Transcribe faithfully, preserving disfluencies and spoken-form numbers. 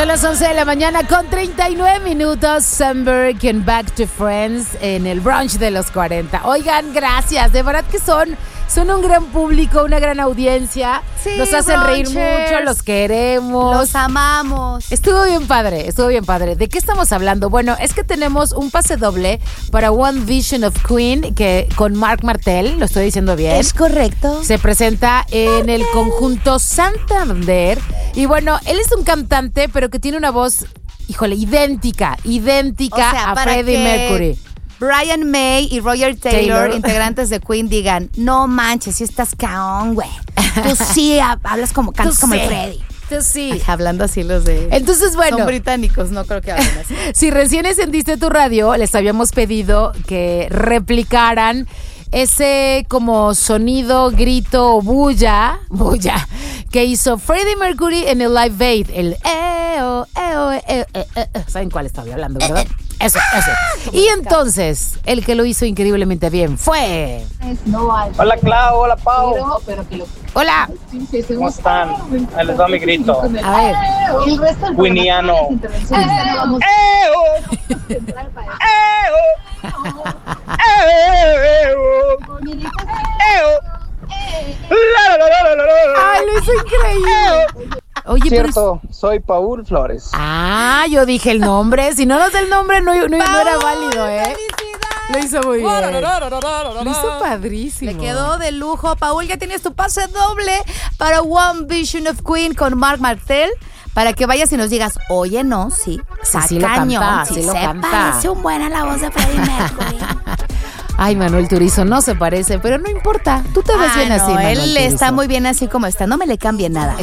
Son las once de la mañana con treinta y nueve minutos. Sunberg and Back to Friends en el brunch de los cuarenta. Oigan, gracias. De verdad que son, son un gran público, una gran audiencia. Sí, nos hacen reír brunchers. mucho, los queremos. Los amamos. Estuvo bien padre, estuvo bien padre. ¿De qué estamos hablando? Bueno, es que tenemos un pase doble para One Vision of Queen que con Marc Martel, lo estoy diciendo bien. ¿Es correcto? Se presenta en el conjunto Santander. Y bueno, él es un cantante, pero que tiene una voz, híjole, idéntica, idéntica O sea, a para Freddie que Mercury. Brian May y Roger Taylor, Taylor. integrantes de Queen, digan, no manches, si estás caón, güey. Tú sí hablas como, cantas Tú como sí. el Freddy. Tú sí. Ay, hablando así los de... Entonces, bueno. Son británicos, no creo que hablen así. Si recién encendiste tu radio, les habíamos pedido que replicaran ese como sonido, grito, bulla, bulla, que hizo Freddie Mercury en el Live Aid, el eo, eo, eo, eo, eo. ¿Saben cuál estaba hablando, verdad? Eso, eso. Y entonces, el que lo hizo increíblemente bien fue... Hola Clau, hola Pau. Hola. ¿Cómo están? Ahí les va mi grito. A ver. Quiniano. ¡Eo! ¡Ay, lo hizo increíble! Oye, Cierto, soy Paul Flores. Ah, yo dije el nombre. Si no nos da el nombre, no, no, no era válido, ¿eh? Lo hizo muy bien. Lo hizo padrísimo. Le quedó de lujo. Paul, ya tienes tu pase doble para One Vision of Queen con Marc Martel. Para que vayas y nos digas, oye, no, sí, sí, sí lo canta, sí, sí lo se canta. parece un buen a la voz de Freddie Mercury. Ay, Manuel Turizo, no se parece, pero no importa. Tú te ves Ah, bien no, así, Manuel él Turizo. está muy bien así como está. No me le cambie nada.